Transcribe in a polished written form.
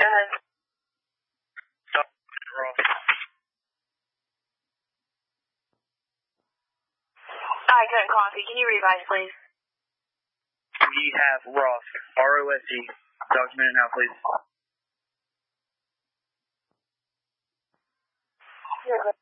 Go ahead. I couldn't copy. Can you revise, please? We have Ross, R-O-S-E. Document it now, please. You're good.